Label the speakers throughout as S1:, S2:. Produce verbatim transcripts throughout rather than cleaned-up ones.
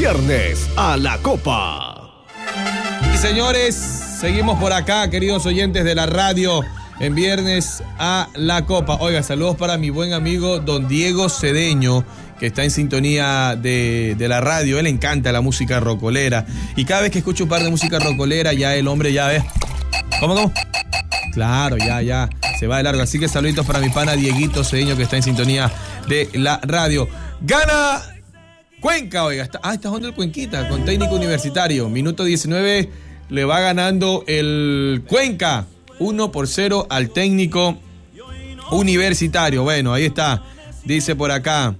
S1: Viernes a la Copa.
S2: Y señores, seguimos por acá, queridos oyentes de la radio, en Viernes a la Copa. Oiga, saludos para mi buen amigo don Diego Cedeño, que está en sintonía de, de la radio. Él le encanta la música rocolera. Y cada vez que escucho un par de música rocolera, ya el hombre ya ve. ¿Cómo, cómo? Claro, ya, ya, se va de largo. Así que saluditos para mi pana Dieguito Cedeño, que está en sintonía de la radio. Gana Cuenca, oiga. Está, ah, está jugando el Cuenquita con Técnico Universitario. Minuto diecinueve, le va ganando el Cuenca uno por cero al Técnico Universitario. Bueno, ahí está. Dice por acá.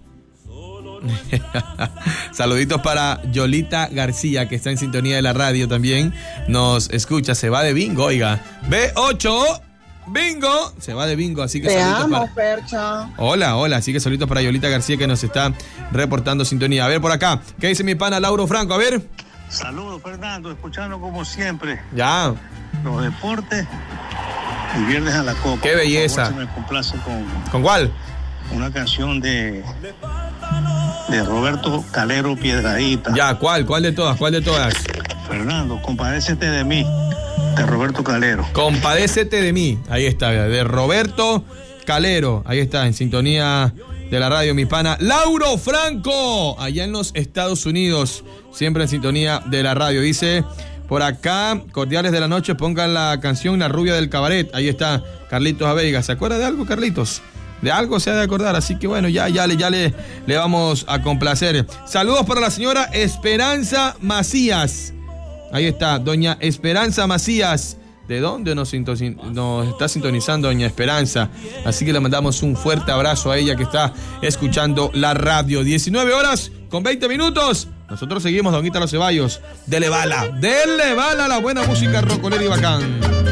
S2: Saluditos para Yolita García, que está en sintonía de la radio también. Nos escucha, se va de bingo, oiga. B ocho, bingo, se va de bingo, así que
S3: te
S2: saluditos
S3: amo,
S2: para...
S3: Percha.
S2: Hola, hola, así que saluditos para Yolita García, que nos está reportando sintonía. A ver por acá, ¿qué dice mi pana Lauro Franco? A ver.
S4: Saludos, Fernando, escuchando como siempre.
S2: Ya.
S4: Los deportes y Viernes a la Copa.
S2: Qué belleza.
S4: Por favor, se me complace con...
S2: ¿Con cuál?
S4: Una canción de... de Roberto Calero Piedradita.
S2: Ya, ¿cuál? ¿Cuál de todas? ¿Cuál de todas?
S4: Fernando, compadécete de mí, de Roberto Calero.
S2: Compadécete de mí, ahí está, de Roberto Calero, ahí está, en sintonía de la radio, mi pana Lauro Franco, allá en los Estados Unidos, siempre en sintonía de la radio. Dice por acá, cordiales de la noche, pongan la canción La Rubia del Cabaret, ahí está Carlitos Aveiga. ¿Se acuerda de algo, Carlitos? De algo se ha de acordar, así que bueno, ya, ya, ya le, le vamos a complacer. Saludos para la señora Esperanza Macías. Ahí está, doña Esperanza Macías. ¿De dónde nos, nos está sintonizando doña Esperanza? Así que le mandamos un fuerte abrazo a ella que está escuchando la radio. diecinueve horas con veinte minutos. Nosotros seguimos, don Ítalo Ceballos. Dele bala, dele bala a la buena música rocolera y bacán.